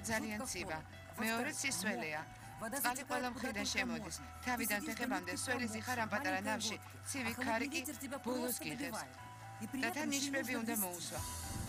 ძალიან ცივა. მეორე სისველეა. წყალი ყველა მხრიდან შემოდის. თავიდან ფეხებამდე სველი ზიხარ ამ პატარა ნავში, ცივი ქარი კი ბოლოს გიღებს. და თან ნიშნები უნდა მოუსვა.